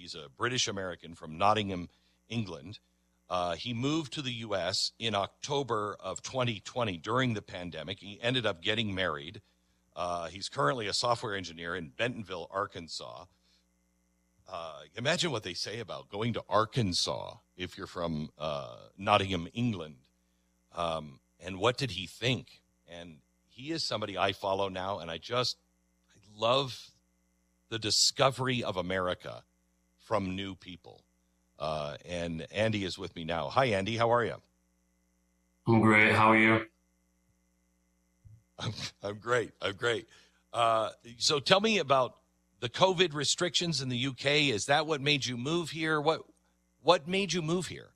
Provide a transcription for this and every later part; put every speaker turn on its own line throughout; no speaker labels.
He's a British American from Nottingham, England. He moved to the U.S. in October of 2020 during the pandemic. He ended up getting married. He's currently a software engineer in Bentonville, Arkansas. Imagine what they say about going to Arkansas if you're from Nottingham, England. And what did he think? And he is somebody I follow now, and I love the discovery of America from new people. And Andy is with me now. Hi, Andy. How are you?
I'm great. How are you?
I'm great. I'm great. So tell me about the COVID restrictions in the UK. Is that what made you move here? What made you move here?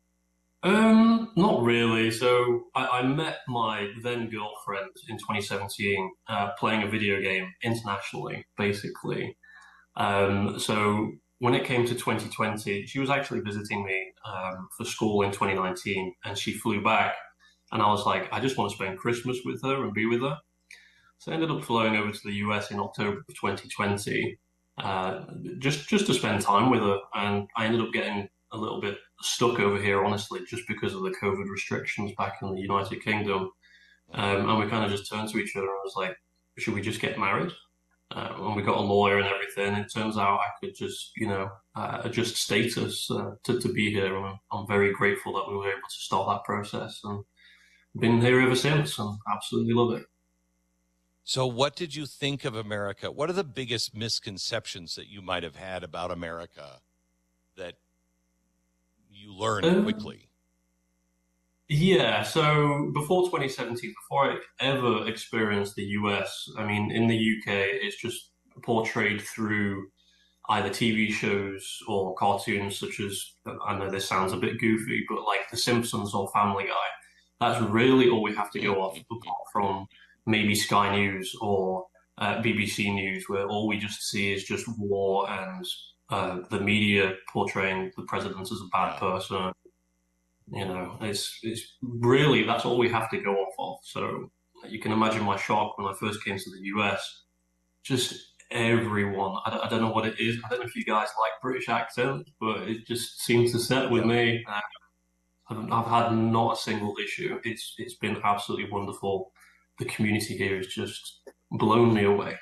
Not really. So I met my then girlfriend in 2017, playing a video game internationally, basically. So when it came to 2020, she was actually visiting me for school in 2019, and she flew back, and I was like, I just want to spend Christmas with her and be with her. So I ended up flying over to the US in October of 2020, just to spend time with her, and I ended up getting a little bit stuck over here, honestly, just because of the COVID restrictions back in the United Kingdom. And we kind of just turned to each other and was like, should we just get married? And we got a lawyer and everything. It turns out I could just, adjust status to be here. And I'm very grateful that we were able to start that process and been here ever since and absolutely love it.
So what did you think of America? What are the biggest misconceptions that you might have had about America that you learned quickly?
Yeah, so before 2017, before I ever experienced the US, I mean, in the UK, it's just portrayed through either TV shows or cartoons, such as, I know this sounds a bit goofy, but like The Simpsons or Family Guy. That's really all we have to go off, apart from maybe Sky News or BBC News, where all we just see is just war and the media portraying the president as a bad person. You know, it's really that's all we have to go off of. So you can imagine my shock when I first came to the US. Just everyone, I don't know what it is. I don't know if you guys like British accents, but it just seems to set with
Yeah.
me. I've had not a single issue. It's been absolutely wonderful. The community here has just blown me away.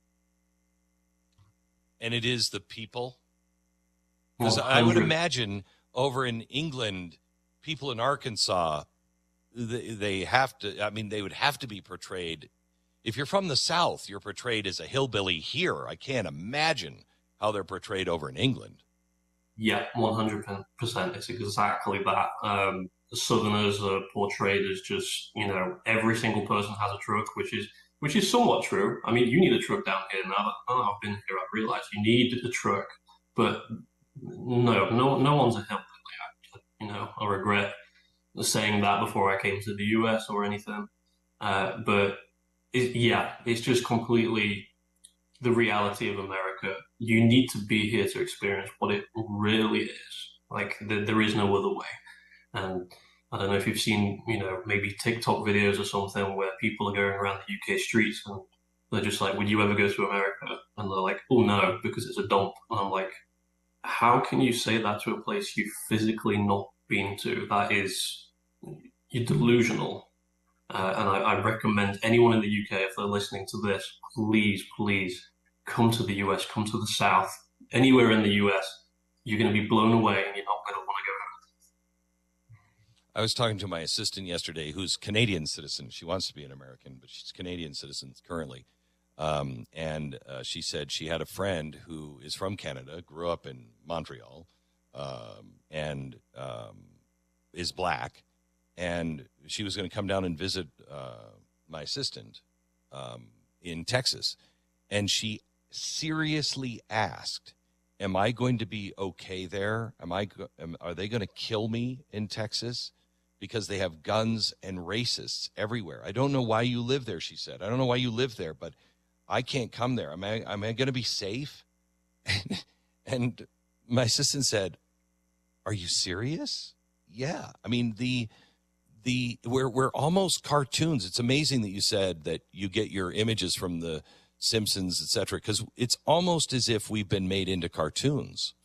And it is the people. Because I would
100.
imagine over in England, people in Arkansas, they have to, I mean, they would have to be portrayed. If you're from the South, you're portrayed as a hillbilly here. I can't imagine how they're portrayed over in England.
Yeah, 100%. It's exactly that. The Southerners are portrayed as just, every single person has a truck, which is somewhat true. I mean, you need a truck down here now that I've been here, I've realized you need a truck, but no one's a hillbilly. I regret saying that before I came to the US or anything. But it's just completely the reality of America. You need to be here to experience what it really is. Like there is no other way. And I don't know if you've seen, maybe TikTok videos or something where people are going around the UK streets and they're just like, would you ever go to America? And they're like, oh no, because it's a dump. And I'm like, how can you say that to a place you've physically not been to? That is, you're delusional. And I recommend anyone in the UK, if they're listening to this, please come to the US, come to the South, anywhere in the US. You're going to be blown away and you're not going to want to go home.
I was talking to my assistant yesterday, who's Canadian citizen. She wants to be an American, but she's Canadian citizen currently. And she said she had a friend who is from Canada, grew up in Montreal, and is black. And she was going to come down and visit my assistant in Texas. And she seriously asked, am I going to be okay there? Are they going to kill me in Texas? Because they have guns and racists everywhere. I don't know why you live there, she said. I don't know why you live there, but I can't come there. Am I going to be safe? And my assistant said, are you serious? Yeah. I mean, we're almost cartoons. It's amazing that you said that you get your images from the Simpsons, et cetera, because it's almost as if we've been made into cartoons.